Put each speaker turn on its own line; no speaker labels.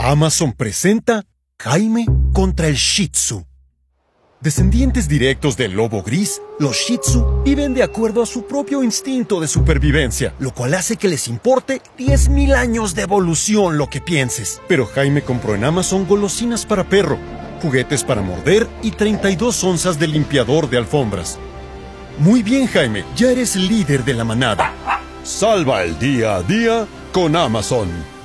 Amazon presenta Jaime contra el Shih Tzu. Descendientes directos del lobo gris, los Shih Tzu viven de acuerdo a su propio instinto de supervivencia, lo cual hace que les importe 10.000 años de evolución lo que pienses. Pero Jaime compró en Amazon golosinas para perro, juguetes para morder y 32 onzas de limpiador de alfombras. Muy bien, Jaime, ya eres líder de la manada. Salva el día a día con Amazon.